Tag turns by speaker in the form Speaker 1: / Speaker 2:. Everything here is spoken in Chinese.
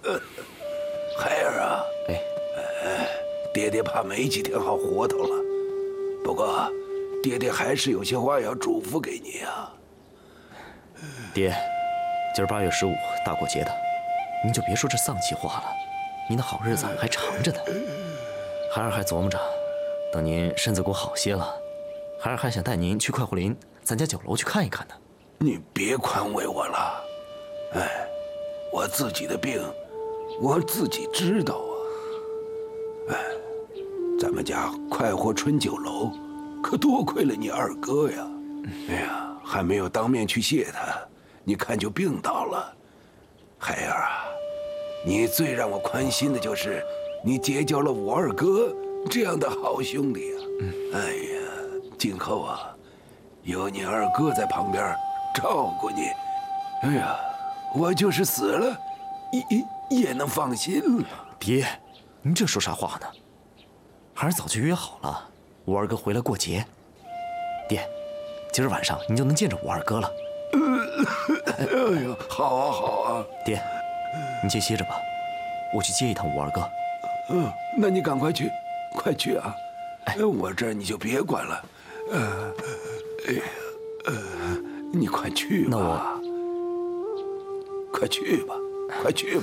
Speaker 1: 孩儿啊，爹爹怕没几天好活头了。不过，爹爹还是有些话要嘱咐给你啊。
Speaker 2: 爹，今儿8月15大过节的，您就别说这丧气话了，您的好日子还长着呢。孩儿还琢磨着，等您身子骨好些了，孩儿还想带您去快活林咱家酒楼去看一看呢。
Speaker 1: 你别宽慰我了，我自己的病，我自己知道啊。咱们家快活春酒楼，可多亏了你二哥呀。还没有当面去谢他，你看就病倒了。孩儿啊，你最让我宽心的就是你结交了我二哥这样的好兄弟啊。今后啊，有你二哥在旁边照顾你，我就是死了，也能放心了。
Speaker 2: 爹，您这说啥话呢？孩儿早就约好了，我二哥回来过节。爹，今儿晚上您就能见着我二哥了。
Speaker 1: 好啊好啊。
Speaker 2: 爹，您先歇着吧，我去接一趟我二哥。
Speaker 1: 那你赶快去，快去啊！我这儿你就别管了。你快去吧。
Speaker 2: 那我
Speaker 1: 快去吧，快去吧。